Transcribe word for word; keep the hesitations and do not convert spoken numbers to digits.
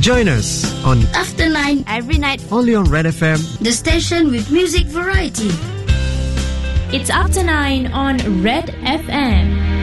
Join us on After Nine every night only on Red F M, the station with music variety. It's After Nine on Red F M.